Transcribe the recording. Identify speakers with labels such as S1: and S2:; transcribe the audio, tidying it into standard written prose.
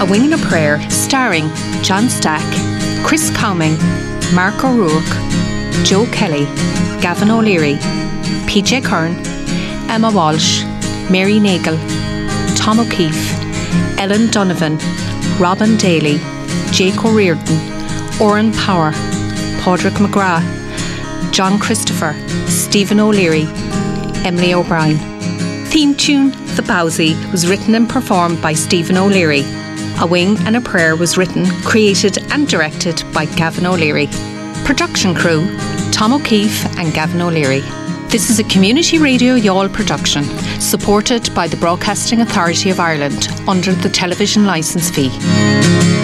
S1: A Wing and a Prayer, starring John Stack, Chris Coming, Mark O'Rourke, Joe Kelly, Gavin O'Leary, PJ Kern, Emma Walsh, Mary Nagel, Tom O'Keefe, Ellen Donovan, Robin Daly, Jake O'Riordan, Oren Power, Padraig McGrath, John Christopher, Stephen O'Leary, Emily O'Brien. Theme tune, The Bowsy, was written and performed by Stephen O'Leary. A Wing and a Prayer was written, created and directed by Gavin O'Leary. Production crew, Tom O'Keefe and Gavin O'Leary. This is a Community Radio Youghal production, supported by the Broadcasting Authority of Ireland under the television licence fee.